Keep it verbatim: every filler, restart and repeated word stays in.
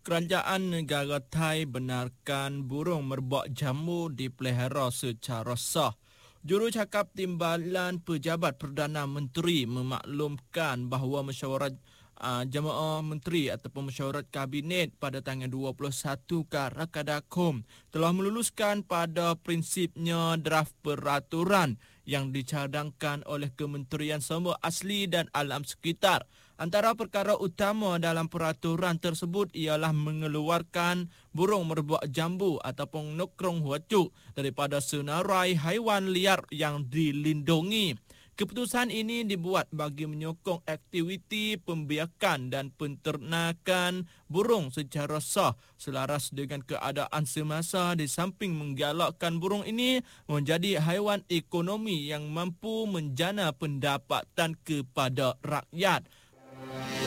Kerajaan negara Thai benarkan burung merbak jambu dipelihara secara sah. Jurucakap Timbalan Pejabat Perdana Menteri memaklumkan bahawa mesyuarat uh, jamaah menteri ataupun mesyuarat kabinet pada tanggal dua puluh satu Karakadakum telah meluluskan pada prinsipnya draft peraturan yang dicadangkan oleh Kementerian Sumber Asli dan Alam Sekitar. Antara perkara utama dalam peraturan tersebut ialah mengeluarkan burung merbak jambu ataupun nokrong huacuk daripada senarai haiwan liar yang dilindungi. Keputusan ini dibuat bagi menyokong aktiviti pembiakan dan penternakan burung secara sah selaras dengan keadaan semasa di samping menggalakkan burung ini menjadi haiwan ekonomi yang mampu menjana pendapatan kepada rakyat.